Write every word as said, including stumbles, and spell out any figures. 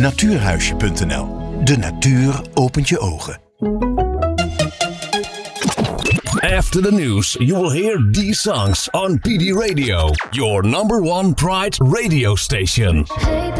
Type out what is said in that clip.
natuurhuisje punt n l. De natuur opent je ogen. After the news, you will hear these songs on P D Radio, your number one Pride radio station. Hey,